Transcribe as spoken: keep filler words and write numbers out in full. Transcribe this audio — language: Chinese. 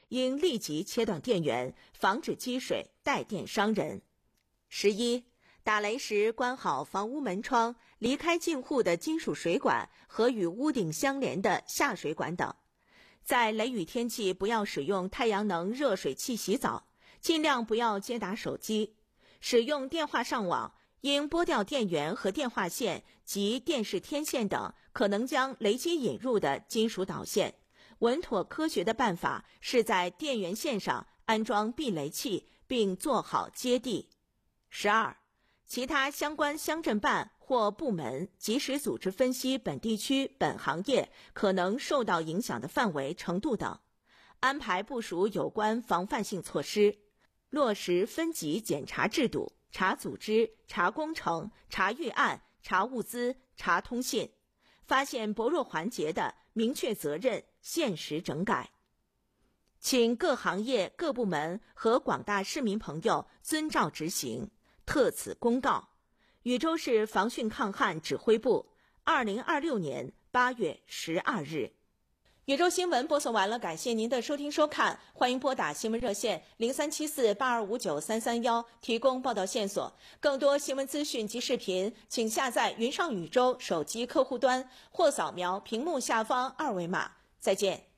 应立即切断电源，防止积水带电伤人。十一、打雷时关好房屋门窗，离开进户的金属水管和与屋顶相连的下水管等。在雷雨天气，不要使用太阳能热水器洗澡，尽量不要接打手机。使用电话上网，应拨掉电源和电话线及电视天线等可能将雷击引入的金属导线。稳妥科学的办法是在电源线上安装避雷器，并做好接地。十二、其他相关乡镇办或部门及时组织分析本地区本行业可能受到影响的范围程度等，安排部署有关防范性措施，落实分级检查制度，查组织、查工程、查预案、查物资、查通信，发现薄弱环节的明确责任，限时整改。请各行业各部门和广大市民朋友遵照执行。特此公告。禹州市防汛抗旱指挥部，二零二六年八月十二日。禹州新闻播送完了，感谢您的收听收看，欢迎拨打新闻热线零三七四八二五九三三一提供报道线索。更多新闻资讯及视频，请下载云上禹州手机客户端或扫描屏幕下方二维码。再见。